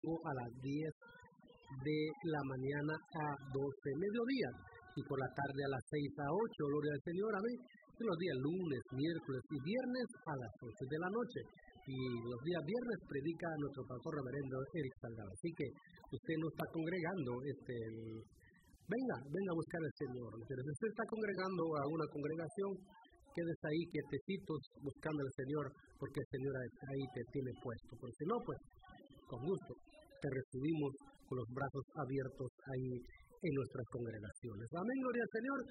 a las 10 de la mañana a 12 mediodía. Y por la tarde a las 6 a 8, gloria al Señor, amén. Y los días lunes, miércoles y viernes a las 11 de la noche. Y los días viernes predica nuestro pastor reverendo Eric Salgado. Así que usted no está congregando, venga a buscar al Señor. Si usted está congregando a una congregación, quédese ahí quietecitos buscando al Señor, porque el Señor ahí te tiene puesto. Porque si no, pues, con gusto, te recibimos con los brazos abiertos ahí en nuestras congregaciones. Amén, gloria al Señor.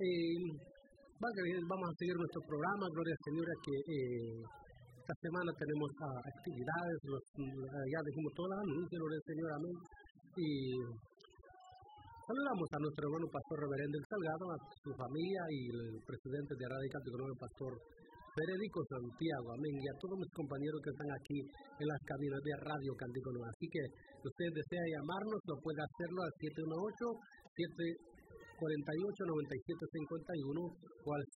Vamos a seguir nuestro programa, gloria al Señor, que esta semana tenemos actividades, ya dijimos todas las anuncios, gloria al Señor, amén. Y saludamos a nuestro hermano pastor reverendo Salgado, a su familia y el presidente de Radio Cántico Nuevo, el pastor Federico Santiago, amén, y a todos mis compañeros que están aquí en las cabinas de Radio Cántico Nuevo. Así que si usted desea llamarnos, lo puede hacerlo al 718-748-9751 o al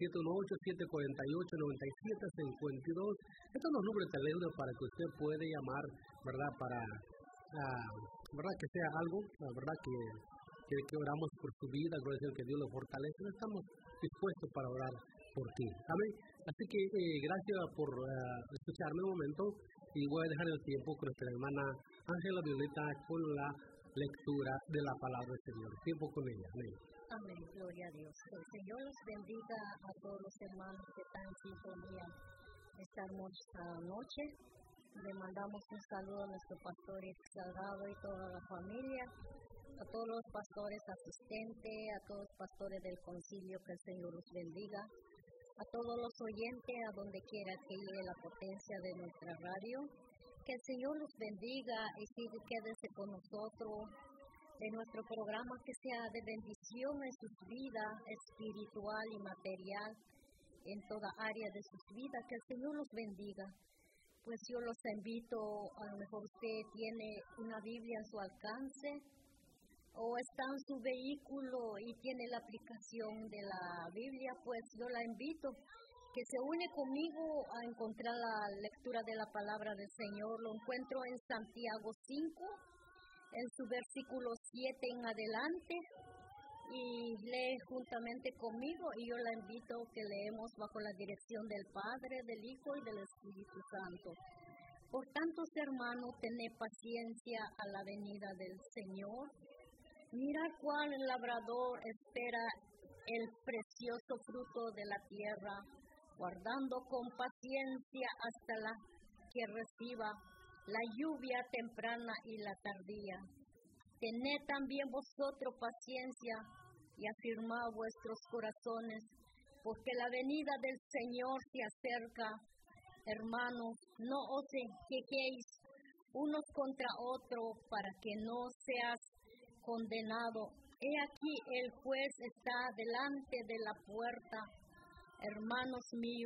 718-748-9752. Estos son los números de teléfono para que usted pueda llamar, ¿verdad? Para, ¿verdad? Que sea algo, la verdad que oramos por su vida, gloria a Dios, que Dios lo fortalece. Estamos dispuestos para orar por ti. Amén. Así que gracias por escucharme un momento y voy a dejar el tiempo con nuestra hermana Ángela Violeta con la lectura de la palabra del Señor. Tiempo con ella. Amén. Amén, gloria a Dios. El Señor los bendiga a todos los hermanos que están en sintonía esta hermosa noche. Le mandamos un saludo a nuestro pastor Salgado y toda la familia, a todos los pastores asistentes, a todos los pastores del concilio, que el Señor los bendiga, a todos los oyentes, a donde quiera que llegue la potencia de nuestra radio, que el Señor los bendiga y sigue, quédese con nosotros en nuestro programa, que sea de bendición en sus vidas, espiritual y material, en toda área de sus vidas, que el Señor los bendiga. Pues yo los invito, a lo mejor usted tiene una Biblia en su alcance, o está en su vehículo y tiene la aplicación de la Biblia, pues yo la invito que se une conmigo a encontrar la lectura de la palabra del Señor. Lo encuentro en Santiago 5, en su versículo 7 en adelante, y lee juntamente conmigo, y yo la invito que leemos bajo la dirección del Padre, del Hijo y del Espíritu Santo. Por tanto, hermanos, tened paciencia a la venida del Señor. Mirad cuál labrador espera el precioso fruto de la tierra, guardando con paciencia hasta la que reciba la lluvia temprana y la tardía. Tened también vosotros paciencia y afirmad vuestros corazones, porque la venida del Señor se acerca. Hermanos, no os quejéis unos contra otros para que no seas condenado. He aquí el juez está delante de la puerta. Hermanos míos,